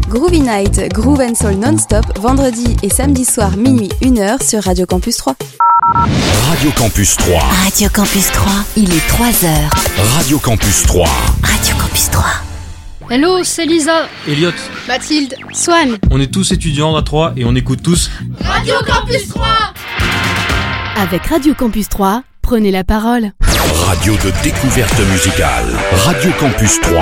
Groovy Night, Groove and Soul non-stop, vendredi et samedi soir minuit 1h sur Radio Campus 3. Radio Campus 3. Radio Campus 3, il est 3h. Radio Campus 3. Radio Campus 3. Hello, c'est Lisa. Elliot. Mathilde. Swan. On est tous étudiants à 3 et on écoute tous Radio Campus 3. Avec Radio Campus 3, prenez la parole. Radio de découverte musicale. Radio Campus 3.